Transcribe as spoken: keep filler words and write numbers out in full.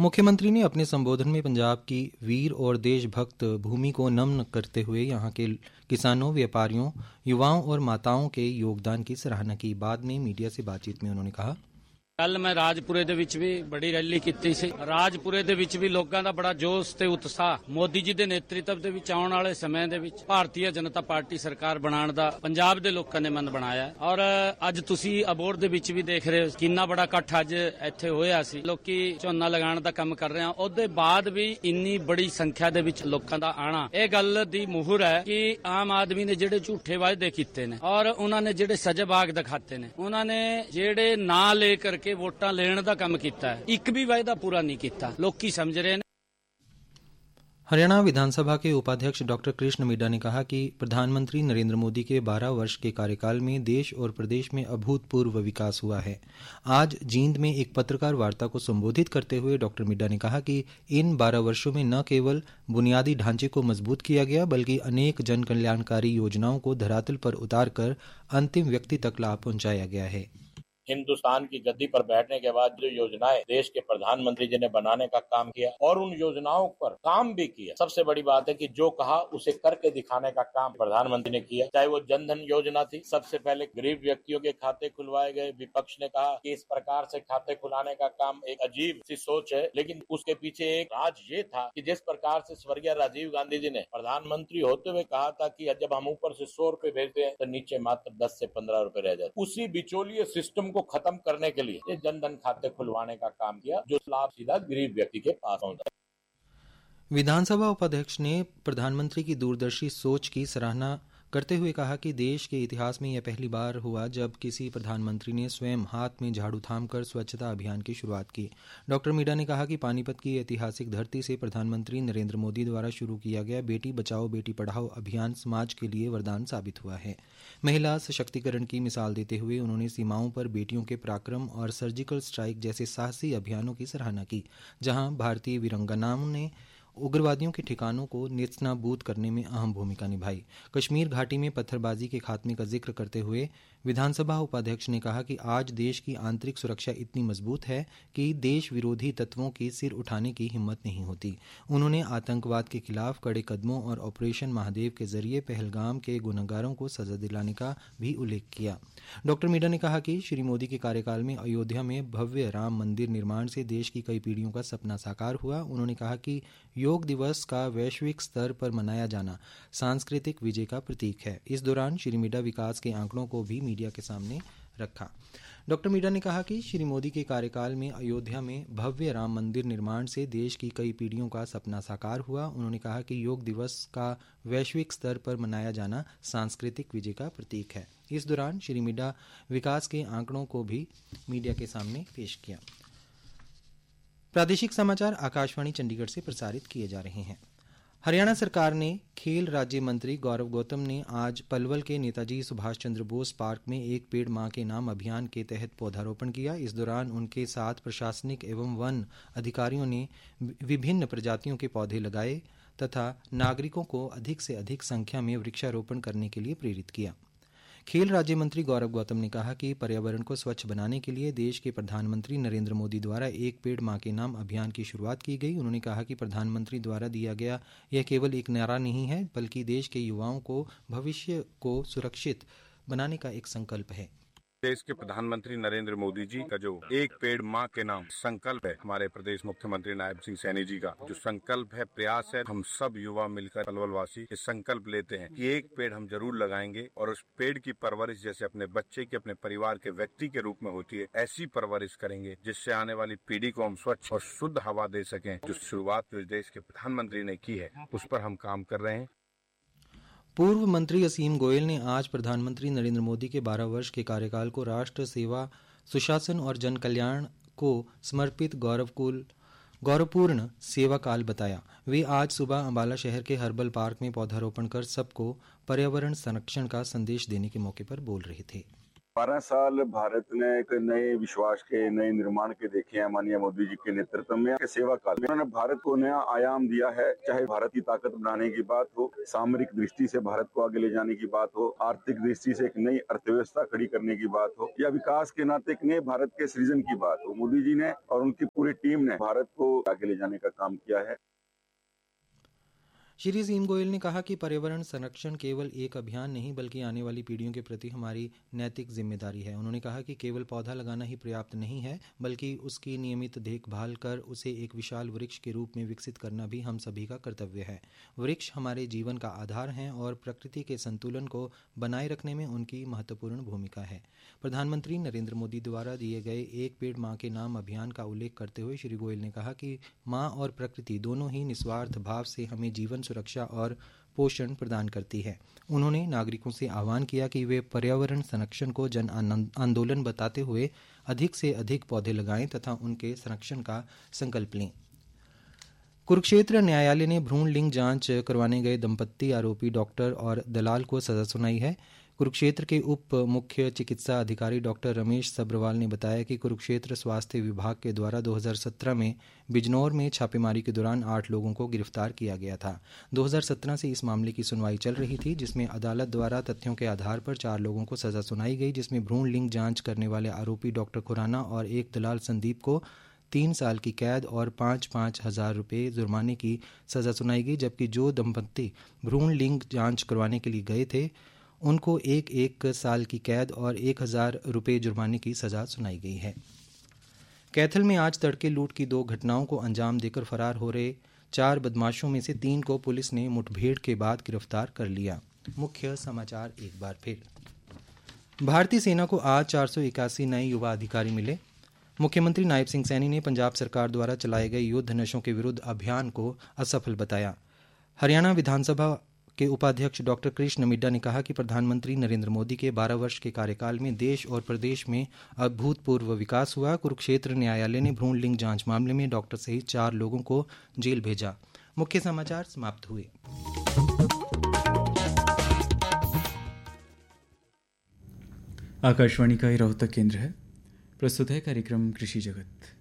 मुख्यमंत्री ने अपने संबोधन में पंजाब की वीर और देशभक्त भूमि को नमन करते हुए यहां के किसानों, व्यापारियों, युवाओं और माताओं के योगदान की सराहना की। बाद में मीडिया से बातचीत में उन्होंने कहा, ਕੱਲ ਮੈਂ ਰਾਜਪੁਰੇ ਦੇ ਵਿੱਚ ਵੀ ਬੜੀ ਰੈਲੀ ਕੀਤੀ ਸੀ। ਰਾਜਪੁਰੇ ਦੇ ਵਿੱਚ ਵੀ ਲੋਕਾਂ ਦਾ ਬੜਾ ਜੋਸ਼ ਤੇ ਉਤਸ਼ਾਹ ਮੋਦੀ ਜੀ ਦੇ ਨੇਤਰਤਵ ਦੇ ਵਿੱਚ ਆਉਣ ਵਾਲੇ ਸਮੇਂ ਦੇ ਵਿੱਚ ਭਾਰਤੀ ਜਨਤਾ ਪਾਰਟੀ ਸਰਕਾਰ ਬਣਾਉਣ ਦਾ ਪੰਜਾਬ ਦੇ ਲੋਕਾਂ ਨੇ ਮਨ ਬਣਾਇਆ ਹੈ। ਔਰ ਅੱਜ ਤੁਸੀਂ ਅਬੋਹਰ ਦੇ ਵਿੱਚ ਵੀ ਦੇਖ ਰਹੇ ਹੋ ਕਿੰਨਾ ਬੜਾ ਇਕੱਠ ਅੱਜ ਇੱਥੇ ਹੋਇਆ ਸੀ। ਲੋਕੀ ਝੋਨਾ ਲਗਾਉਣ ਦਾ ਕੰਮ ਕਰ ਰਹੇ ਆ। ਉਹਦੇ ਬਾਅਦ ਵੀ ਇੰਨੀ ਬੜੀ ਸੰਖਿਆ ਦੇ ਵਿੱਚ ਲੋਕਾਂ ਦਾ ਆਣਾ ਇਹ ਗੱਲ ਦੀ ਮੁਹਰ ਹੈ ਕਿ ਆਮ ਆਦਮੀ ਨੇ ਜਿਹੜੇ ਝੂਠੇ ਵਾਅਦੇ ਕੀਤੇ ਨੇ ਔਰ ਉਹਨਾਂ ਨੇ ਜਿਹੜੇ ਸਜਬਾਗ ਦਿਖਾਤੇ ਨੇ, ਉਹਨਾਂ ਨੇ ਜਿਹੜੇ ਨਾਂ ਲੈ ਕਰਕੇ ਵੋਟਾਂ ਲੈਣ ਦਾ ਕੰਮ ਕੀਤਾ ਹੈ, ਇੱਕ ਵੀ ਵਾਅਦਾ ਪੂਰਾ ਨਹੀਂ ਕੀਤਾ। ਲੋਕੀ ਸਮਝ ਰਹੇ ਨੇ। हरियाणा विधानसभा के उपाध्यक्ष डॉक्टर कृष्ण मिड्डा ने कहा कि प्रधानमंत्री नरेंद्र मोदी के बारह वर्ष के कार्यकाल में देश और प्रदेश में अभूतपूर्व विकास हुआ है। आज जींद में एक पत्रकार वार्ता को संबोधित करते हुए डॉक्टर मिड्डा ने कहा कि इन बारह वर्षों में न केवल बुनियादी ढांचे को मजबूत किया गया बल्कि अनेक जन कल्याणकारी योजनाओं को धरातल पर उतार कर अंतिम व्यक्ति तक लाभ पहुंचाया गया है। हिंदुस्तान की गद्दी पर बैठने के बाद जो योजनाएं देश के प्रधानमंत्री जी ने बनाने का काम किया और उन योजनाओं पर काम भी किया। सबसे बड़ी बात है कि जो कहा उसे करके दिखाने का काम प्रधानमंत्री ने किया। चाहे वो जनधन योजना थी, सबसे पहले गरीब व्यक्तियों के खाते खुलवाए गए। विपक्ष ने कहा कि इस प्रकार से खाते खुलाने का काम एक अजीब सी सोच है, लेकिन उसके पीछे एक राज ये था कि जिस प्रकार से स्वर्गीय राजीव गांधी जी ने प्रधानमंत्री होते हुए कहा था कि जब हम ऊपर से सौ रुपए भेजते हैं तो नीचे मात्र दस से पंद्रह रुपए रह जाते, उसी बिचौलिए सिस्टम को खत्म करने के लिए ये जनधन खाते खुलवाने का काम किया, जो लाभ सीधा गरीब व्यक्ति के पास पहुंचा। विधानसभा उपाध्यक्ष ने प्रधानमंत्री की दूरदर्शी सोच की सराहना करते हुए कहा कि देश के इतिहास में यह पहली बार हुआ जब किसी प्रधानमंत्री ने स्वयं हाथ में झाड़ू थामकर स्वच्छता अभियान की शुरुआत की। डॉक्टर मिड्डा ने कहा कि पानीपत की ऐतिहासिक धरती से प्रधानमंत्री नरेंद्र मोदी द्वारा शुरू किया गया बेटी बचाओ बेटी पढ़ाओ अभियान समाज के लिए वरदान साबित हुआ है। महिला सशक्तिकरण की मिसाल देते हुए उन्होंने सीमाओं पर बेटियों के पराक्रम और सर्जिकल स्ट्राइक जैसे साहसी अभियानों की सराहना की, जहां भारतीय वीरांगनाओं ने उग्रवादियों के ठिकानों को नेस्तनाबूद करने में अहम भूमिका निभाई। कश्मीर घाटी में पत्थरबाजी के खात्मे का जिक्र करते हुए विधानसभा उपाध्यक्ष ने कहा कि आज देश की आंतरिक सुरक्षा इतनी मजबूत है कि देश विरोधी तत्वों के सिर उठाने की हिम्मत नहीं होती। उन्होंने आतंकवाद के खिलाफ कड़े कदमों और ऑपरेशन महादेव के जरिए पहलगाम के गुनहगारों को सजा दिलाने का भी उल्लेख किया। डॉक्टर मिड्डा ने कहा कि श्री मोदी के कार्यकाल में अयोध्या में भव्य राम मंदिर निर्माण से देश की कई पीढ़ियों का सपना साकार हुआ। उन्होंने कहा कि योग दिवस का वैश्विक स्तर पर मनाया जाना सांस्कृतिक विजय का प्रतीक है। इस दौरान श्री मिड्डा विकास के आंकड़ों को भी मीडिया के सामने रखा। डॉक्टर मिड्डा ने कहा कि श्री मोदी के कार्यकाल में अयोध्या में भव्य राम मंदिर निर्माण से देश की कई पीढ़ियों का सपना साकार हुआ। उन्होंने कहा कि योग दिवस का वैश्विक स्तर पर मनाया जाना सांस्कृतिक विजय का प्रतीक है। इस दौरान श्री मिड्डा विकास के आंकड़ों को भी मीडिया के सामने पेश किया। प्रादेशिक समाचार आकाशवाणी चंडीगढ़ से प्रसारित किए जा रहे हैं। हरियाणा सरकार ने खेल राज्य मंत्री गौरव गौतम ने आज पलवल के नेताजी सुभाष चंद्र बोस पार्क में एक पेड़ मां के नाम अभियान के तहत पौधारोपण किया। इस दौरान उनके साथ प्रशासनिक एवं वन अधिकारियों ने विभिन्न प्रजातियों के पौधे लगाए तथा नागरिकों को अधिक से अधिक संख्या में वृक्षारोपण करने के लिए प्रेरित किया। खेल राज्य मंत्री गौरव गौतम ने कहा कि पर्यावरण को स्वच्छ बनाने के लिए देश के प्रधानमंत्री नरेंद्र मोदी द्वारा एक पेड़ मां के नाम अभियान की शुरुआत की गई। उन्होंने कहा कि प्रधानमंत्री द्वारा दिया गया यह केवल एक नारा नहीं है बल्कि देश के युवाओं को भविष्य को सुरक्षित बनाने का एक संकल्प है। देश के प्रधानमंत्री नरेंद्र मोदी जी का जो एक पेड़ मां के नाम संकल्प है, हमारे प्रदेश मुख्यमंत्री नायब सिंह सैनी जी का जो संकल्प है, प्रयास है, हम सब युवा मिलकर पलवल वासी ये संकल्प लेते हैं कि एक पेड़ हम जरूर लगाएंगे और उस पेड़ की परवरिश जैसे अपने बच्चे के अपने परिवार के व्यक्ति के रूप में होती है, ऐसी परवरिश करेंगे जिससे आने वाली पीढ़ी को हम स्वच्छ और शुद्ध हवा दे सकें। जो शुरुआत जो देश के प्रधानमंत्री ने की है उस पर हम काम कर रहे हैं। पूर्व मंत्री असीम गोयल ने आज प्रधानमंत्री नरेंद्र मोदी के बारह वर्ष के कार्यकाल को राष्ट्र सेवा, सुशासन और जन कल्याण को समर्पित गौरवकुल गौरवपूर्ण सेवा काल बताया। वे आज सुबह अंबाला शहर के हर्बल पार्क में पौधारोपण कर सबको पर्यावरण संरक्षण का संदेश देने के मौके पर बोल रहे थे। बारह साल भारत ने एक नए विश्वास के नए निर्माण के देखे हैं माननीय मोदी जी के नेतृत्व में के सेवा काल में उन्होंने भारत को नया आयाम दिया है। चाहे भारत की ताकत बढ़ाने की बात हो, सामरिक दृष्टि से भारत को आगे ले जाने की बात हो, आर्थिक दृष्टि से एक नई अर्थव्यवस्था खड़ी करने की बात हो, या विकास के नाते एक नए भारत के सृजन की बात हो, मोदी जी ने और उनकी पूरी टीम ने भारत को आगे ले जाने का काम किया है। श्री सीम गोयल ने कहा कि पर्यावरण संरक्षण केवल एक अभियान नहीं बल्कि आने वाली पीढ़ियों के प्रति हमारी नैतिक जिम्मेदारी है। उन्होंने कहा कि केवल पौधा लगाना ही पर्याप्त नहीं है बल्कि उसकी नियमित देखभाल कर उसे एक विशाल वृक्ष के रूप में विकसित करना भी हम सभी का कर्तव्य है। वृक्ष हमारे जीवन का आधार हैं और प्रकृति के संतुलन को बनाए रखने में उनकी महत्वपूर्ण भूमिका है। प्रधानमंत्री नरेंद्र मोदी द्वारा दिए गए एक पेड़ माँ के नाम अभियान का उल्लेख करते हुए श्री गोयल ने कहा कि माँ और प्रकृति दोनों ही निस्वार्थ भाव से हमें जीवन सुरक्षा और पोषण प्रदान करती है। उन्होंने नागरिकों से आह्वान किया कि वे पर्यावरण संरक्षण को जन आंदोलन बताते हुए अधिक से अधिक पौधे लगाएं तथा उनके संरक्षण का संकल्प लें। कुरुक्षेत्र न्यायालय ने भ्रूण लिंग जांच करवाने गए दंपत्ति आरोपी डॉक्टर और दलाल को सजा सुनाई है। कुरुक्षेत्र के उप मुख्य चिकित्सा अधिकारी डॉक्टर रमेश सब्रवाल ने बताया कि कुरुक्षेत्र स्वास्थ्य विभाग के द्वारा दो हज़ार सत्रह में बिजनौर में छापेमारी के दौरान आठ लोगों को गिरफ्तार किया गया था। दो हज़ार सत्रह से इस मामले की सुनवाई चल रही थी जिसमें अदालत द्वारा तथ्यों के आधार पर चार लोगों को सजा सुनाई गई, जिसमें भ्रूण लिंग जांच करने वाले आरोपी डॉक्टर खुराना और एक दलाल संदीप को तीन साल की कैद और पाँच पाँच हजार रुपये जुर्माने की सजा सुनाई गई, जबकि जो दंपत्ति भ्रूण लिंग जांच करवाने के लिए गए थे उनको एक एक साल की कैद और एक हजार रुपये जुर्माने की सजा सुनाई गई है। कैथल में आज तड़के लूट की दो घटनाओं को अंजाम देकर फरार हो रहे चार बदमाशों में से तीन को पुलिस ने मुठभेड़ के बाद गिरफ्तार कर लिया। मुख्य समाचार एक बार फिर। भारतीय सेना को आज चार सौ इक्यासी नए युवा अधिकारी मिले। मुख्यमंत्री नायब सिंह सैनी ने पंजाब सरकार द्वारा चलाए गए युद्ध नशों के विरुद्ध अभियान को असफल बताया। हरियाणा विधानसभा के उपाध्यक्ष डॉक्टर कृष्ण मिड्डा ने कहा कि प्रधानमंत्री नरेंद्र मोदी के बारह वर्ष के कार्यकाल में देश और प्रदेश में अभूतपूर्व विकास हुआ। कुरुक्षेत्र न्यायालय ने भ्रूण लिंग जांच मामले में डॉक्टर सहित चार लोगों को जेल भेजा। मुख्य समाचार समाप्त हुए। आकाशवाणी का ये रोहतक केंद्र है। प्रस्तुत है कार्यक्रम कृषि जगत।